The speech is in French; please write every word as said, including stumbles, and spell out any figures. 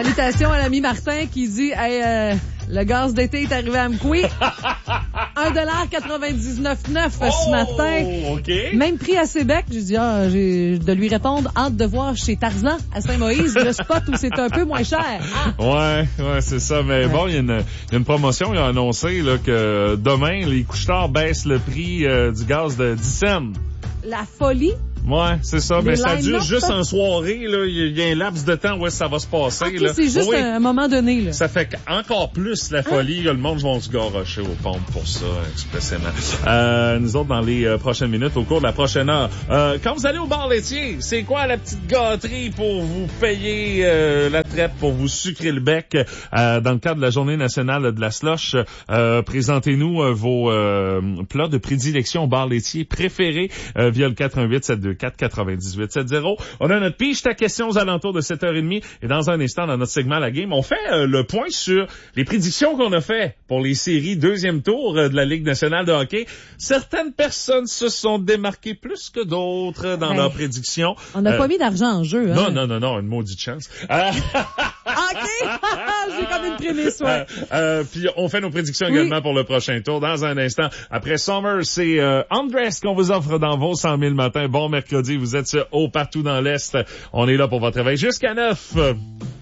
Salutations à l'ami Martin qui dit hey, euh, le gaz d'été est arrivé à Amkoui. un dollar quatre-vingt-dix-neuf neuf oh, ce matin. OK. Même prix à Sébec. J'ai dit ah, j'ai de lui répondre hâte de voir chez Tarzan à Saint-Moïse le spot où c'est un peu moins cher. Ah. Ouais, ouais, c'est ça. Mais ouais. bon, il y, y a une promotion, il a annoncé là, que demain, les couche-tard baissent le prix euh, du gaz de dix cents. La folie. Ouais, c'est ça. Mais ça dure up, juste ça? en soirée, là. Il y a un laps de temps où ça va se passer, okay, là. c'est juste oui. un moment donné, là. Ça fait encore plus la folie. Hein? Le monde va se garrocher aux pompes pour ça, expressément. Euh, nous autres, dans les euh, prochaines minutes, au cours de la prochaine heure, euh, quand vous allez au bar laitier, c'est quoi la petite gâterie pour vous payer euh, la traite, pour vous sucrer le bec? Euh, dans le cadre de la Journée nationale de la slush, euh, présentez-nous euh, vos euh, plats de prédilection au bar laitier préférés euh, via le quatre un huit sept deux quatre quatre-vingt-dix-huit sept zéro. On a notre pige ta question aux alentours de sept heures trente et dans un instant, dans notre segment La Game, on fait euh, le point sur les prédictions qu'on a fait pour les séries deuxième tour euh, de la Ligue nationale de hockey. Certaines personnes se sont démarquées plus que d'autres dans ben, leurs prédictions. On n'a euh, pas mis d'argent en jeu. Hein? Non, non, non, non, une maudite chance. Euh... OK! J'ai comme une prémisse, ouais. Euh, euh, puis on fait nos prédictions oui. également pour le prochain tour. Dans un instant, après Summer, c'est euh, Undressed qu'on vous offre dans vos cent mille matins. Bon mercredi, vous êtes haut partout dans l'Est. On est là pour votre réveil jusqu'à neuf.